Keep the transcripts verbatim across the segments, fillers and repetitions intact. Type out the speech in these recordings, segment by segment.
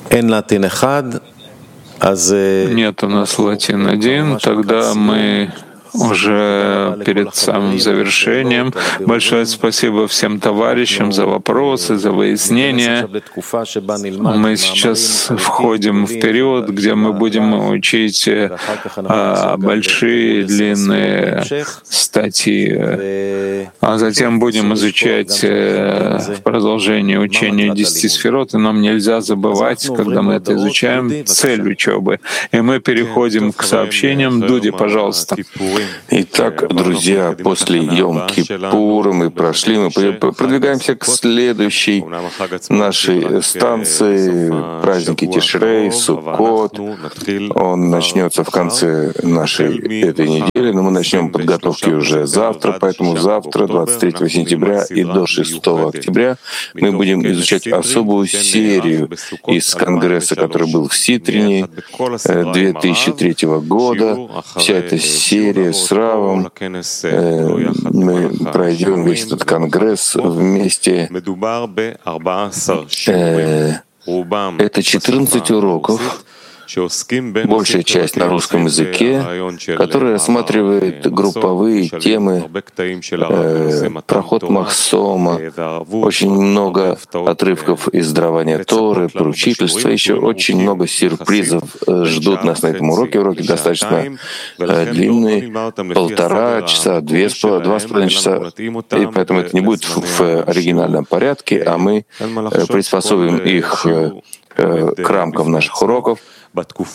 Нет у нас латин один, тогда мы уже перед самым завершением. Большое спасибо всем товарищам за вопросы, за выяснения. Мы сейчас входим в период, где мы будем учить а, большие, длинные статьи, а затем будем изучать в продолжении учения десяти сферот, и нам нельзя забывать, когда мы это изучаем, цель учебы. И мы переходим к сообщениям. Дуди, пожалуйста. Итак, друзья, после Йом-Кипура мы прошли, мы продвигаемся к следующей нашей станции, праздники Тишрей, Суккот. Он начнется в конце нашей этой недели, но мы начнем подготовки уже завтра, поэтому завтра, двадцать третьего сентября и до шестого октября, мы будем изучать особую серию из конгресса, который был в Ситрине две тысячи третьего года. Вся эта серия с Равом, мы пройдем весь этот конгресс вместе. Это четырнадцать уроков, большая часть на русском языке, который рассматривает групповые темы, э, проход Махсома, очень много отрывков из дарования Торы, поручительства, еще очень много сюрпризов ждут нас на этом уроке. Уроки достаточно э, длинные, полтора часа, две, два с половиной часа, и поэтому это не будет в, в оригинальном порядке, а мы э, приспособим их э, к рамкам наших уроков. И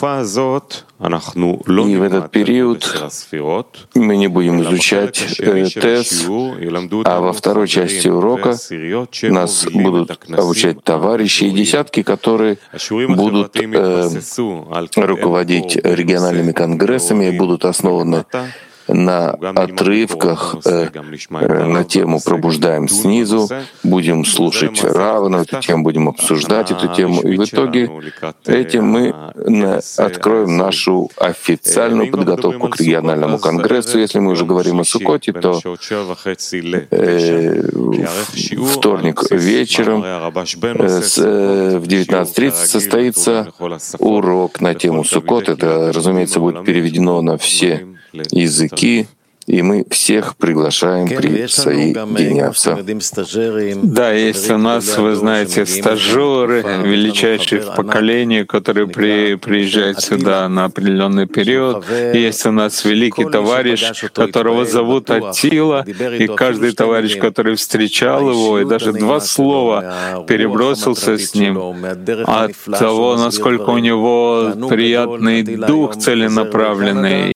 в этот период мы не будем изучать э, ТЭС, а во второй части урока нас будут обучать товарищи и десятки, которые будут э, руководить региональными конгрессами и будут основаны на отрывках э, на тему «Пробуждаем снизу», будем слушать Рава, на эту тему будем обсуждать эту тему, и в итоге этим мы на, откроем нашу официальную подготовку к региональному конгрессу. Если мы уже говорим о Суккоте, то э, вторник вечером э, с, э, в девятнадцать тридцать состоится урок на тему Суккот. Это, разумеется, будет переведено на все языки, и мы всех приглашаем присоединяться. Да, есть у нас, вы знаете, стажеры, величайшие в поколении, которые при, приезжают сюда на определенный период. Есть у нас великий товарищ, которого зовут Атила, и каждый товарищ, который встречал его, и даже два слова перебросился с ним от того, насколько у него приятный дух, целенаправленный,